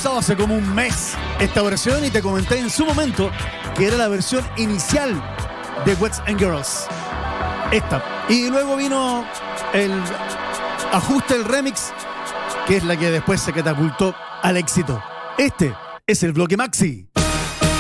lanzado hace como un mes esta versión y te comenté en su momento que era la versión inicial de Boys and Girls. Esta. Y luego vino el ajuste, el remix, que es la que después se catapultó al éxito. Este es el bloque maxi.